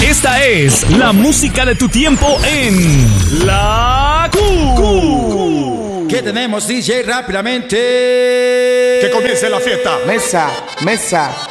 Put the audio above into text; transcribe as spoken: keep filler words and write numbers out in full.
Esta es la música de tu tiempo en La Q. ¿Qué tenemos, D J? Rápidamente. Que comience la fiesta. Mesa, mesa.